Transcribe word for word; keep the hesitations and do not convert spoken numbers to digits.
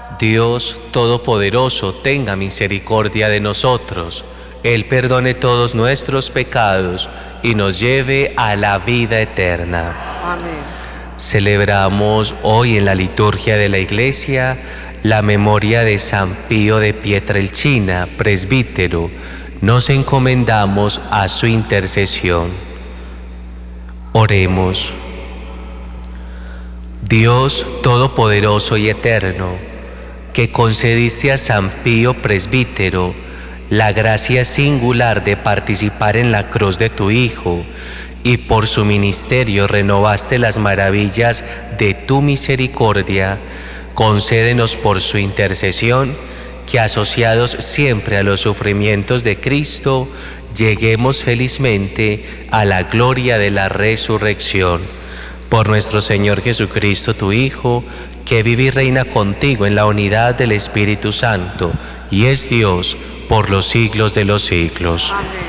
Dios Todopoderoso, tenga misericordia de nosotros, Él perdone todos nuestros pecados y nos lleve a la vida eterna. Amén. Celebramos hoy en la liturgia de la Iglesia la memoria de San Pío de Pietrelcina, presbítero. Nos encomendamos a su intercesión. Oremos. Dios Todopoderoso y Eterno, que concediste a San Pío presbítero la gracia singular de participar en la cruz de tu Hijo, y por su ministerio renovaste las maravillas de tu misericordia, concédenos por su intercesión que, asociados siempre a los sufrimientos de Cristo, lleguemos felizmente a la gloria de la resurrección. Por nuestro Señor Jesucristo, tu Hijo, que vive y reina contigo en la unidad del Espíritu Santo, y es Dios por los siglos de los siglos. Amén.